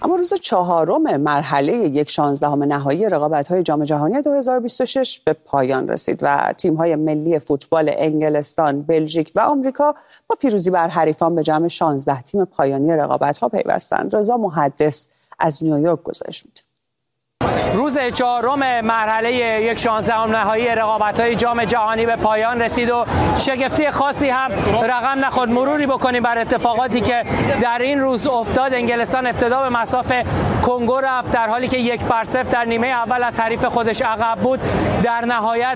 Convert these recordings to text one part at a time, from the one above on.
اما روز چهارم مرحله 1/16 نهایی رقابت‌های جام جهانی 2026 به پایان رسید و تیم‌های ملی فوتبال انگلستان، بلژیک و آمریکا با پیروزی بر حریفان به جمع 16 تیم پایانی رقابت‌ها پیوستند. رضا محدث از نیویورک گزارش می‌دهد. روز چهارم مرحله 1/16 نهایی رقابت‌های جام جهانی به پایان رسید و شگفتی خاصی هم رقم نخورد. مروری بکنیم بر اتفاقاتی که در این روز افتاد. انگلستان ابتدا به مصاف کنگو رفت در حالی که 1-0 در نیمه اول از حریف خودش عقب بود. در نهایت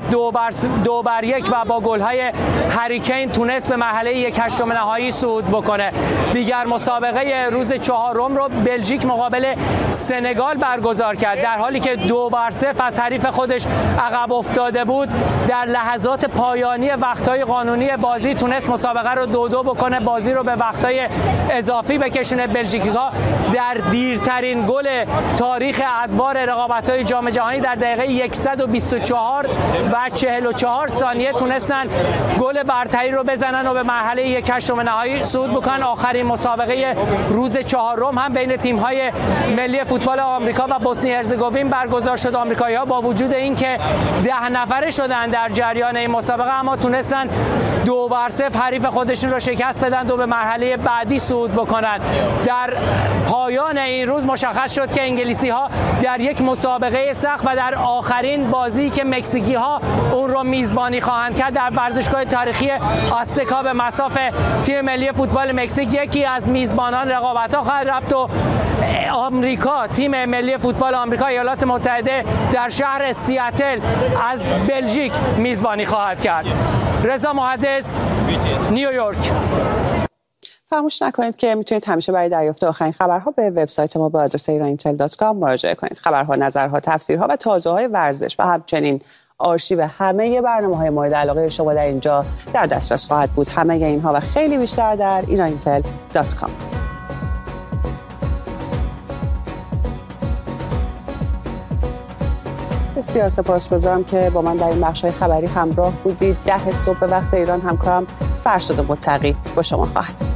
2-1 و با گل‌های هری کین تونست به مرحله 1/8 نهایی صعود بکنه. دیگر مسابقه روز چهارم رو بلژیک مقابل سنگال برگزار کرد. در حالی که 2-0 از حریف خودش عقب افتاده بود، در لحظات پایانی وقت‌های قانونی بازی تونست مسابقه رو 2-2 بکنه، بازی رو به وقت‌های اضافی بکشونه. بلژیکی‌ها در دیرترین گل تاریخ ادوار رقابت‌های جام جهانی در دقیقه 124 و 44 ثانیه تونستن گل برتری رو بزنن و به مرحله 1/8 نهایی صعود بکنن. آخرین مسابقه روز چهارم هم بین تیم‌های ملی فوتبال آمریکا و بوسنی هرزگوین برگزار شد. آمریکایی‌ها با وجود اینکه 10 نفره شدن در جریان این مسابقه، اما تونستن 2-0 حریف خودشون رو شکست بدن و به مرحله بعدی صعود بکنن. در پایان این روز مشخص شد که انگلیسی‌ها در یک مسابقه سخت و در آخرین بازی که مکزیکی‌ها اون رو میزبانی خواهند کرد در ورزشگاه تاریخی آزتکا به مصاف تیم ملی فوتبال مکزیک، یکی از میزبانان رقابت‌ها خواهد رفت و آمریکا، تیم ملی فوتبال آمریکا ایالات متحده در شهر سیاتل از بلژیک میزبانی خواهد کرد. رضا محدث، نیویورک. فراموش نکنید که میتونید همیشه برای دریافت آخرین خبرها به وبسایت ما به آدرس irantel.com مراجعه کنید. خبرها، نظرها، تفسیرها و تازه‌های ورزش و همچنین آرشیو همه برنامه‌های مورد علاقه شما در اینجا در دسترس خواهد بود. همه اینها و خیلی بیشتر در irantel.com. بسیار سپاسگزارم که با من در این بخش‌های خبری همراه بودید. 10 صبح به وقت ایران همکارم فرشاد متقی با شما خواهد.